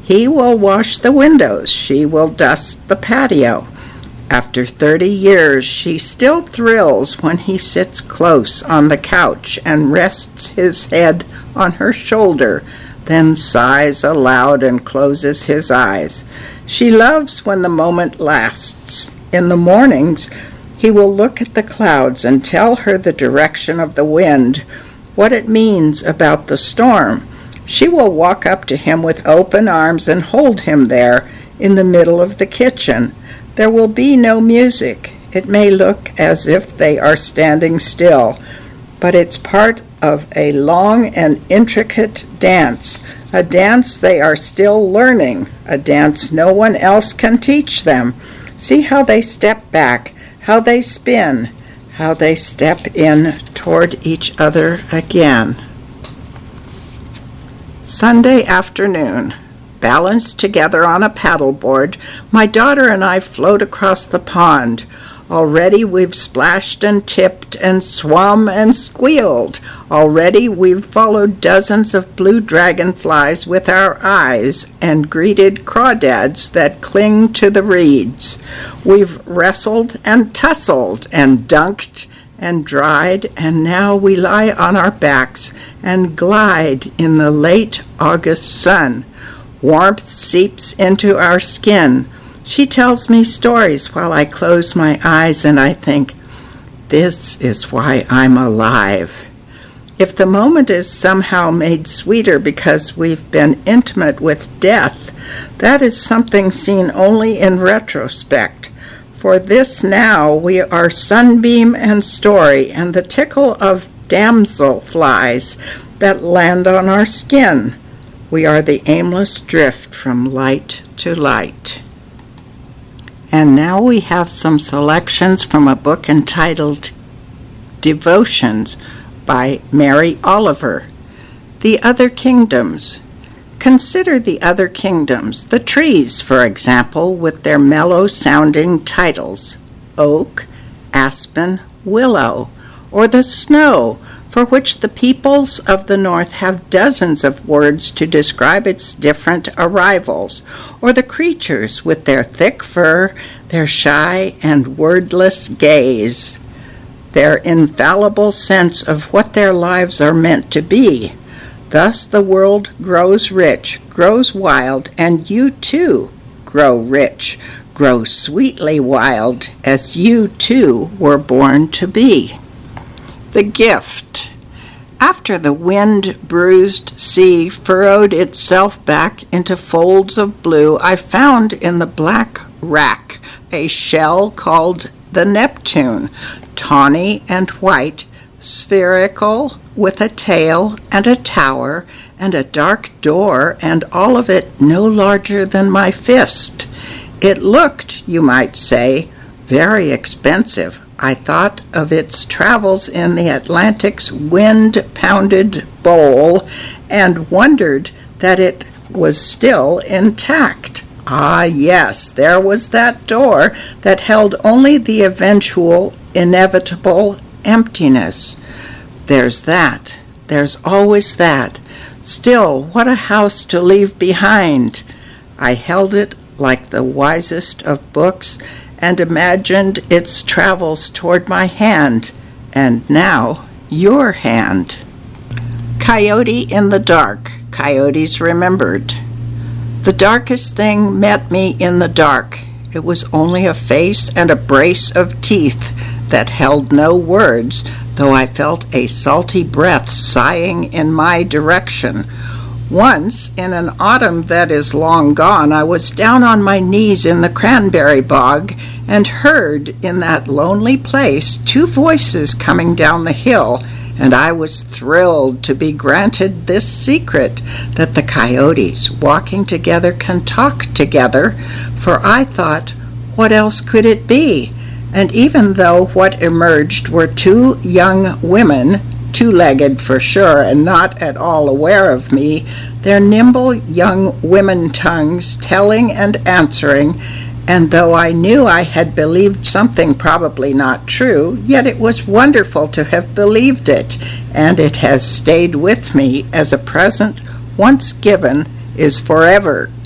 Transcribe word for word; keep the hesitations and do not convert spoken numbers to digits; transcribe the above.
He will wash the windows, she will dust the patio. After thirty years, she still thrills when he sits close on the couch and rests his head on her shoulder, then sighs aloud and closes his eyes. She loves when the moment lasts. In the mornings, he will look at the clouds and tell her the direction of the wind, what it means about the storm. She will walk up to him with open arms and hold him there in the middle of the kitchen. There will be no music. It may look as if they are standing still, but it's part of a long and intricate dance, a dance they are still learning, a dance no one else can teach them. See how they step back, how they spin, how they step in toward each other again. Sunday afternoon. Balanced together on a paddleboard, my daughter and I float across the pond. Already we've splashed and tipped and swum and squealed. Already we've followed dozens of blue dragonflies with our eyes and greeted crawdads that cling to the reeds. We've wrestled and tussled and dunked and dried, and now we lie on our backs and glide in the late August sun. Warmth seeps into our skin. She tells me stories while I close my eyes and I think, this is why I'm alive. If the moment is somehow made sweeter because we've been intimate with death, that is something seen only in retrospect. For this now we are sunbeam and story and the tickle of damsel flies that land on our skin. We are the aimless drift from light to light. And now we have some selections from a book entitled Devotions by Mary Oliver. The Other Kingdoms. Consider the other kingdoms, the trees, for example, with their mellow-sounding titles, oak, aspen, willow, or the snow, for which the peoples of the north have dozens of words to describe its different arrivals, or the creatures with their thick fur, their shy and wordless gaze, their infallible sense of what their lives are meant to be. Thus the world grows rich, grows wild, and you too grow rich, grow sweetly wild, as you too were born to be. The gift. After the wind-bruised sea furrowed itself back into folds of blue, I found in the black rack a shell called the Neptune, tawny and white, spherical, with a tail and a tower and a dark door, and all of it no larger than my fist. It looked, you might say, very expensive. I thought of its travels in the Atlantic's wind-pounded bowl and wondered that it was still intact. Ah, yes, there was that door that held only the eventual, inevitable emptiness. There's that. There's always that. Still, what a house to leave behind. I held it like the wisest of books and imagined its travels toward my hand, and now your hand. Coyote in the dark. Coyotes remembered. The darkest thing met me in the dark. It was only a face and a brace of teeth that held no words, though I felt a salty breath sighing in my direction. Once, in an autumn that is long gone, I was down on my knees in the cranberry bog and heard in that lonely place two voices coming down the hill, and I was thrilled to be granted this secret, that the coyotes walking together can talk together, for I thought, what else could it be? And even though what emerged were two young women, two-legged for sure, and not at all aware of me, their nimble young women tongues telling and answering, and though I knew I had believed something probably not true, yet it was wonderful to have believed it, and it has stayed with me as a present once given is forever